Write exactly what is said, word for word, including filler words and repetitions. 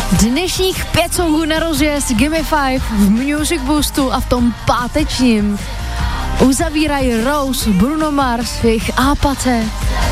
Dnešních pět songů na rozjezd Gimme Five v Music Boostu a v tom pátečním uzavírají Rose, Bruno Mars, jejich Ápace,